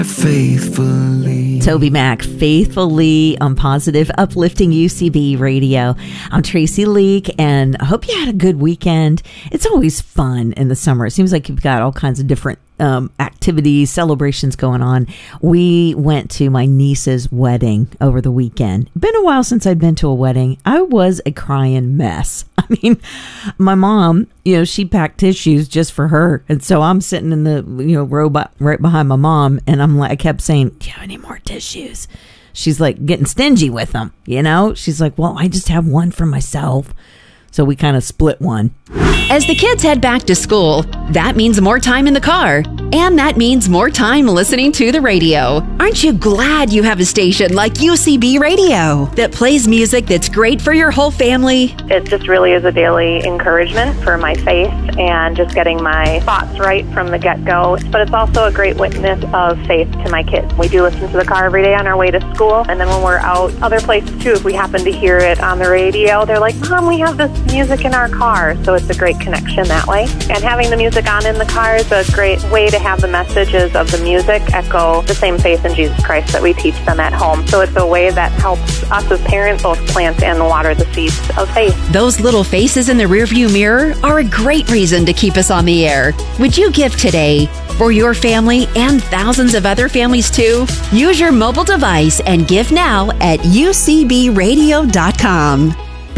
Faithfully. Toby Mac, Faithfully on Positive Uplifting UCB Radio. I'm Tracy Leak, and I hope you had a good weekend. It's always fun in the summer. It seems like you've got all kinds of different activities, celebrations going on. We went to my niece's wedding over the weekend. Been a while since I'd been to a wedding. I was a crying mess. I mean, my mom, she packed tissues just for her. And so I'm sitting in the, row right behind my mom. And I kept saying, do you have any more tissues? She's like getting stingy with them, She's like, well, I just have one for myself. So we kind of split one. As the kids head back to school, that means more time in the car. And that means more time listening to the radio. Aren't you glad you have a station like UCB Radio that plays music that's great for your whole family? It just really is a daily encouragement for my faith and just getting my thoughts right from the get-go. But it's also a great witness of faith to my kids. We do listen to the car every day on our way to school. And then when we're out other places too, if we happen to hear it on the radio, they're like, Mom, we have this music in our car. So it's a great connection that way. And having the music on in the car is a great way to have the messages of the music echo the same faith in Jesus Christ that we teach them at home. So it's a way that helps us as parents both plant and water the seeds of faith. Those little faces in the rearview mirror are a great reason to keep us on the air. Would you give today for your family and thousands of other families too? Use your mobile device and give now at ucbradio.com.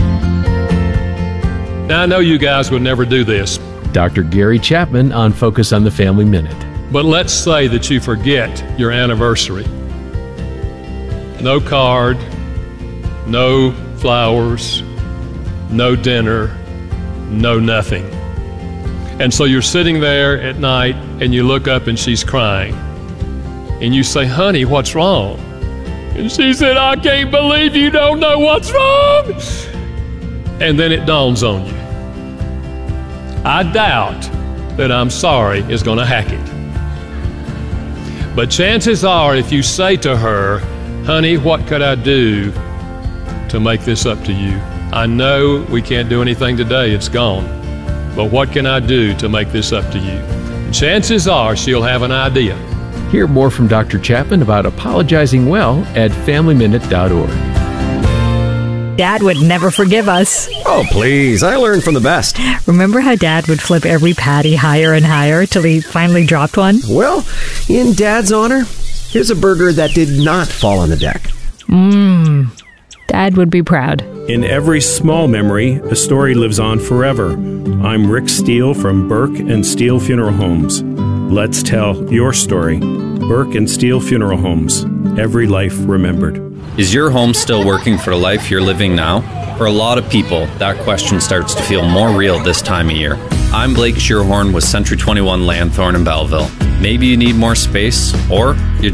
Now, I know you guys would never do this. Dr. Gary Chapman on Focus on the Family Minute. But let's say that you forget your anniversary. No card, no flowers, no dinner, no nothing. And so you're sitting there at night and you look up and she's crying. And you say, honey, what's wrong? And she said, I can't believe you don't know what's wrong. And then it dawns on you. I doubt that I'm sorry is going to hack it. But chances are, if you say to her, honey, what could I do to make this up to you? I know we can't do anything today, it's gone. But what can I do to make this up to you? Chances are she'll have an idea. Hear more from Dr. Chapman about apologizing well at FamilyMinute.org. Dad would never forgive us. Oh, please. I learned from the best. Remember how Dad would flip every patty higher and higher till he finally dropped one? Well, in Dad's honor, here's a burger that did not fall on the deck. Dad would be proud. In every small memory, a story lives on forever. I'm Rick Steele from Burke and Steele Funeral Homes. Let's tell your story. Burke and Steele Funeral Homes. Every life remembered. Is your home still working for the life you're living now? For a lot of people, that question starts to feel more real this time of year. I'm Blake Shearhorn with Century 21 Lanthorne in Belleville. Maybe you need more space, or you